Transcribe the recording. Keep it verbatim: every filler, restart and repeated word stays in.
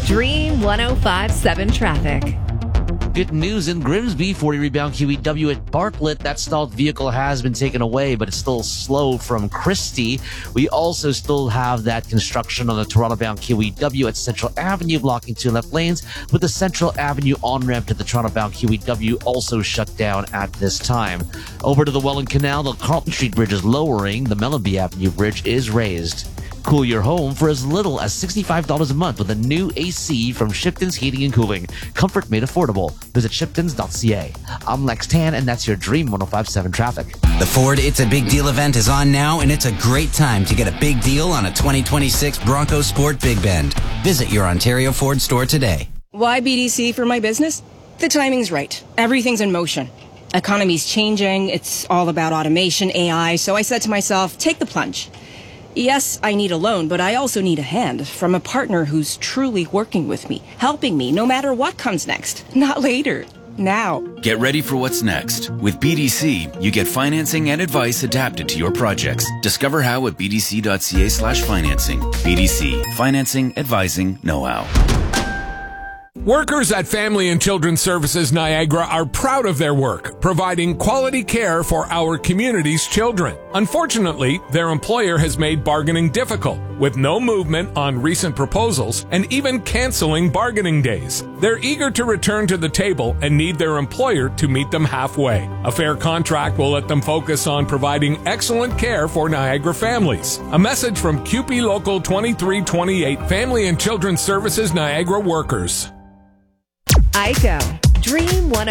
Dream one oh five point seven traffic. Good news in Grimsby, forty rebound Q E W at Bartlett. That stalled vehicle has been taken away, but it's still slow from Christie. We also still have that construction on the Toronto-bound Q E W at Central Avenue, blocking two left lanes, with the Central Avenue on-ramp to the Toronto-bound Q E W also shut down at this time. Over to the Welland Canal, the Carlton Street Bridge is lowering. The Mellenby Avenue Bridge is raised. Cool your home for as little as sixty-five dollars a month with a new A C from Shipton's Heating and Cooling. Comfort made affordable. Visit shiptons dot c a. I'm Lex Tan, and that's your Dream one oh five point seven traffic. The Ford It's a Big Deal event is on now, and it's a great time to get a big deal on a twenty twenty-six Bronco Sport Big Bend. Visit your Ontario Ford store today. Why B D C for my business? The timing's right. Everything's in motion. Economy's changing. It's all about automation, A I. So I said to myself, take the plunge. Yes, I need a loan, but I also need a hand from a partner who's truly working with me, helping me no matter what comes next. Not later. Now. Get ready for what's next. With B D C, you get financing and advice adapted to your projects. Discover how at b d c dot c a slash financing. B D C. Financing, advising, know-how. Workers at Family and Children's Services Niagara are proud of their work, providing quality care for our community's children. Unfortunately, their employer has made bargaining difficult, with no movement on recent proposals and even canceling bargaining days. They're eager to return to the table and need their employer to meet them halfway. A fair contract will let them focus on providing excellent care for Niagara families. A message from C U P E Local twenty-three twenty-eight, Family and Children's Services Niagara workers. I C O. Dream one